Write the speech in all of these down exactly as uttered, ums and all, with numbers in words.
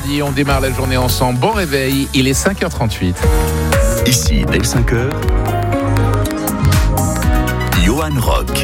Et on démarre la journée ensemble. Bon réveil, il est cinq heures trente-huit. Ici, dès cinq heures, Johan Rock.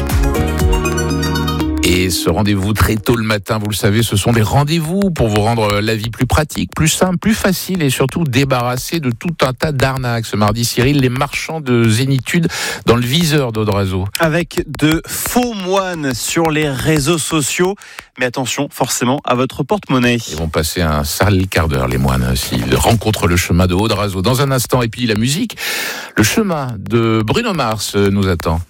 Et ce rendez-vous très tôt le matin, vous le savez, ce sont des rendez-vous pour vous rendre la vie plus pratique, plus simple, plus facile et surtout débarrasser de tout un tas d'arnaques. Ce mardi, Cyril, les marchands de zénitude dans le viseur d'Audrazo. Avec de faux moines sur les réseaux sociaux. Mais attention, forcément, à votre porte-monnaie. Ils vont passer un sale quart d'heure, les moines, s'ils rencontrent le chemin de Audrazo. Dans un instant, et puis la musique, le chemin de Bruno Mars nous attend.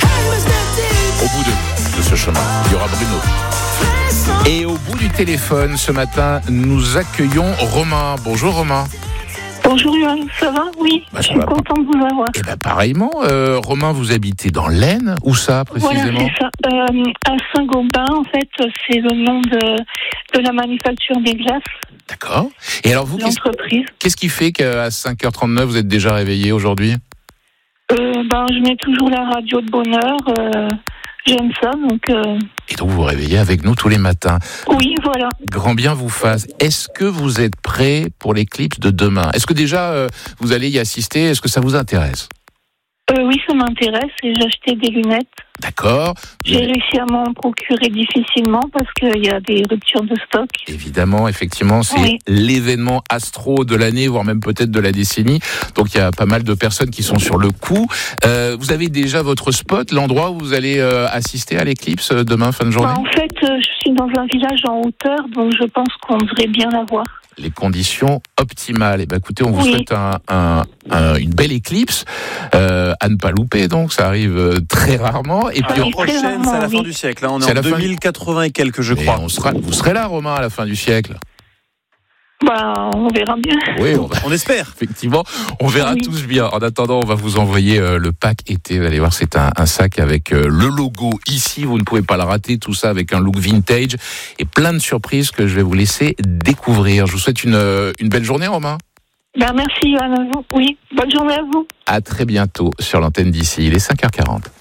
Au bout de, de ce chemin, il y aura Bruno. Et au bout du téléphone, ce matin, nous accueillons Romain. Bonjour Romain. Bonjour Johan, ça va? Oui, bah, je suis content de vous avoir. Et ben pareillement, euh, Romain, vous habitez dans l'Aisne, où ça précisément? Voilà, c'est ça. Euh, à Saint-Gobain, en fait, c'est le nom de, de la manufacture des glaces. D'accord. Et alors vous, l'entreprise. Qu'est-ce, qu'est-ce qui fait qu'à cinq heures trente-neuf, vous êtes déjà réveillé aujourd'hui? euh, Ben, je mets toujours la radio de bonheur. Euh, j'aime ça, donc. Euh... Et donc vous vous réveillez avec nous tous les matins. Oui, voilà. Grand bien vous fasse. Est-ce que vous êtes prêt pour l'éclipse de demain? Est-ce que déjà euh, vous allez y assister? Est-ce que ça vous intéresse? euh, Oui, ça m'intéresse et j'ai acheté des lunettes. D'accord. J'ai réussi à m'en procurer difficilement parce qu'il y a des ruptures de stock. Évidemment, effectivement, c'est oui. l'événement astro de l'année, voire même peut-être de la décennie. Donc il y a pas mal de personnes qui sont sur le coup. Euh, vous avez déjà votre spot, l'endroit où vous allez euh, assister à l'éclipse demain, fin de journée? En fait, euh, je suis dans un village en hauteur, donc je pense qu'on devrait bien la voir. Les conditions optimales. Et eh ben écoutez, on vous oui. souhaite un, un, un, une belle éclipse euh, à ne pas louper. Donc ça arrive très rarement. Et ah, puis la prochaine, c'est à la oui. fin du siècle. Hein. On est, est en deux mille quatre-vingts et quelques, je Mais crois. On sera, vous serez là, Romain, à la fin du siècle. Bah, on verra bien. Oui, on, va, on espère. Effectivement, on verra oui. tous bien. En attendant, on va vous envoyer euh, le pack été. Vous allez voir, c'est un, un sac avec euh, le logo ici. Vous ne pouvez pas le rater. Tout ça avec un look vintage et plein de surprises que je vais vous laisser découvrir. Je vous souhaite une, euh, une belle journée, Romain. Ben, merci, Johan. Oui, bonne journée à vous. À très bientôt sur l'antenne d'ici. Il est cinq heures quarante.